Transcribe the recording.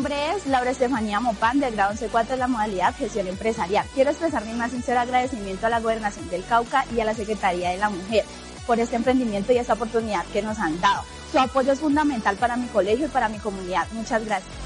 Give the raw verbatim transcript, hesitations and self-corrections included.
nombre es Laura Estefanía Mopán, del grado once cuatro de la modalidad Gestión Empresarial. Quiero expresar mi más sincero agradecimiento a la Gobernación del Cauca y a la Secretaría de la Mujer por este emprendimiento y esta oportunidad que nos han dado. Su apoyo es fundamental para mi colegio y para mi comunidad. Muchas gracias.